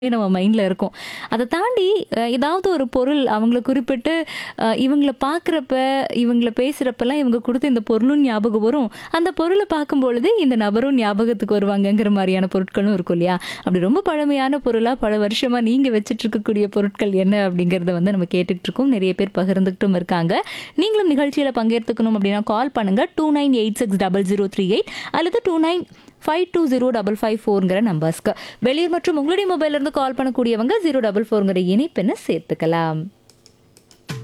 நம்ம மைண்ட்ல இருக்கும். அத தாண்டி ஏதாவது ஒரு பொருள் அவங்கள குறிப்பிட்டு இவங்கள பார்க்குறப்ப, இவங்கள பேசுறப்பலாம் இவங்க குடுத்த இந்த பொருளும் ஞாபகம் வரும். அந்த பொருள பார்க்கும்பொழுது இந்த நபரும் ஞாபகத்துக்கு வருவாங்கங்கிற மாரியான பொருட்களும் இருக்கும் இல்லையா? அப்படி ரொம்ப பழமையான பொருளா பல வருஷமா நீங்க வச்சுட்டு இருக்கக்கூடிய பொருட்கள் என்ன அப்படிங்கிறத வந்து நம்ம கேட்டுட்டு இருக்கோம். நிறைய பேர் பகிர்ந்துகிட்டும் இருக்காங்க. நீங்களும் நிகழ்ச்சியில பங்கேத்துக்கணும் அப்படின்னா கால் பண்ணுங்க 29860038 அல்லது 29520554ங்கிற நம்பர்ஸ்க்கு. வெளியூர் மற்றும் உங்களுடைய மொபைல்ல இருந்து கால் பண்ணக்கூடியவங்க 044ங்கிற இணைப்பெண்ண சேர்த்துக்கலாம்.